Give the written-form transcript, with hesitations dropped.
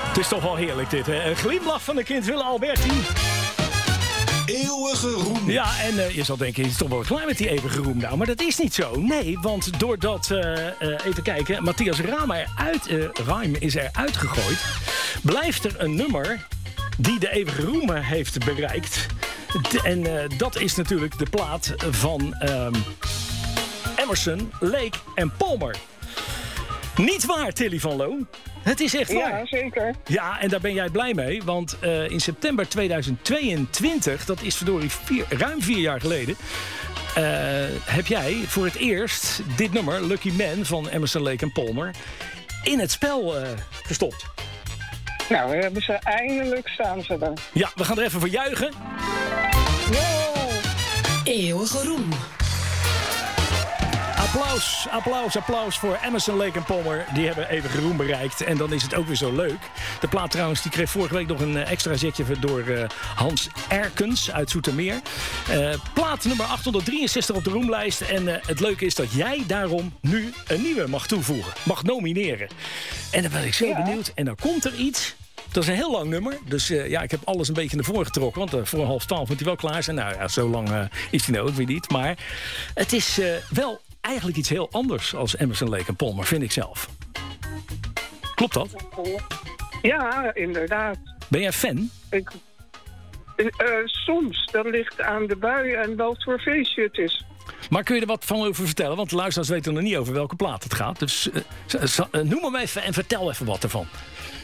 Het is toch wel heerlijk dit, hè? Een glimlach van de kind Willem Alberti. Eeuwige roem. Ja, en je zal denken, het is toch wel klaar met die eeuwige roem nou. Maar dat is niet zo. Nee, want doordat, even kijken, Matthias Reim is eruit gegooid, blijft er een nummer die de eeuwige roem heeft bereikt. En dat is natuurlijk de plaat van Emerson, Lake en Palmer. Niet waar, Tilly van Loon? Het is echt waar. Ja, zeker. Ja, en daar ben jij blij mee. Want in september 2022, dat is verdorie ruim 4 jaar geleden, heb jij voor het eerst dit nummer, Lucky Man van Emerson, Lake en Palmer, in het spel gestopt. Nou, we hebben ze eindelijk, staan ze er. Ja, we gaan er even voor juichen. Wow. Eeuwige roem. Applaus voor Emerson, Lake en Palmer. Die hebben eeuwige roem bereikt. En dan is het ook weer zo leuk. De plaat trouwens, die kreeg vorige week nog een extra zetje door Hans Erkens uit Zoetermeer. Plaat nummer 863 op de roemlijst. En het leuke is dat jij daarom nu een nieuwe mag toevoegen. Mag nomineren. En dan ben ik zo benieuwd. En dan komt er iets. Dat is een heel lang nummer. Dus ik heb alles een beetje naar voren getrokken. Want voor 11:30 moet hij wel klaar zijn. Nou ja, zo lang is hij nou ook weer niet. Maar het is wel eigenlijk iets heel anders als Emerson, Lake en Palmer, vind ik zelf. Klopt dat? Ja, inderdaad. Ben jij fan? Soms. Dat ligt aan de bui en wat voor feestje het is. Maar kun je er wat van over vertellen? Want de luisteraars weten nog niet over welke plaat het gaat. Dus noem hem even en vertel even wat ervan.